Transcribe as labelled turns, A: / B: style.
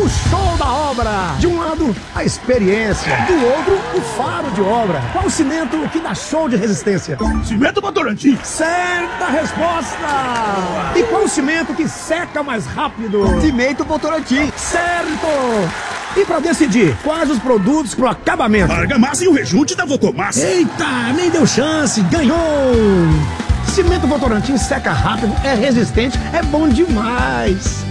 A: o show da obra. De um lado, a experiência. Do outro, o faro de obra. Qual cimento que dá show de resistência?
B: Cimento Votorantim.
A: Certa resposta! E qual cimento que seca mais rápido?
C: Cimento Votorantim.
A: Certo! E pra decidir quais os produtos pro acabamento?
B: Argamassa e o rejunte da Votomassa.
A: Eita, nem deu chance, ganhou! Cimento Votorantim seca rápido, é resistente, é bom demais.